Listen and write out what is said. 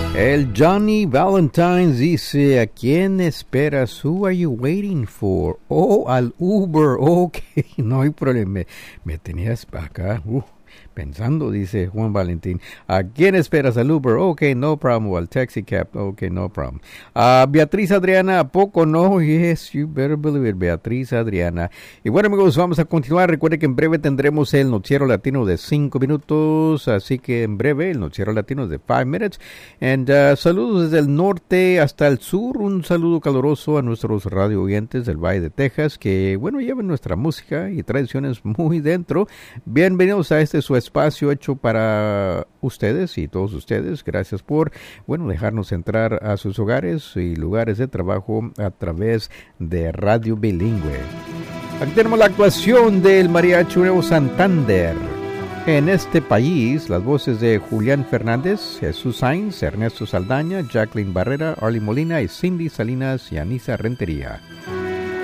El Johnny Valentines dice, ¿a quién esperas? Who are you waiting for? Oh, al Uber, ok, no hay problema. Me tenías acá, pensando, dice Juan Valentín. ¿A quién esperas? Al Uber, ok, no problem. O al taxi cab, ok, no problem. Beatriz Adriana, ¿a poco no? Yes, you better believe it, Beatriz Adriana. Y bueno, amigos, vamos a continuar. Recuerden que en breve tendremos el Noticiero Latino de 5 minutos, así que en breve el Noticiero Latino de 5 minutes. And saludos desde el norte hasta el sur. Un saludo caluroso a nuestros radio oyentes del Valle de Texas, que, bueno, llevan nuestra música y tradiciones muy dentro. Bienvenidos a este su espacio hecho para ustedes y todos ustedes. Gracias por, bueno, dejarnos entrar a sus hogares y lugares de trabajo a través de Radio Bilingüe. Aquí tenemos la actuación del Mariachi Nuevo Santander. En este país, las voces de Julián Fernández, Jesús Sainz, Ernesto Saldaña, Jacqueline Barrera, Arly Molina y Cindy Salinas y Anisa Rentería.